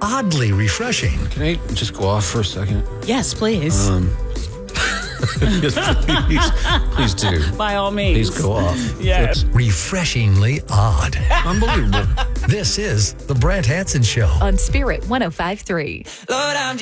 oddly refreshing. Can I just go off for a second? Yes, please. Yes, please do. By all means. Please go off. Yes. Refreshingly odd. Unbelievable. This is The Brent Hansen Show. On Spirit 105.3. Lord, I'm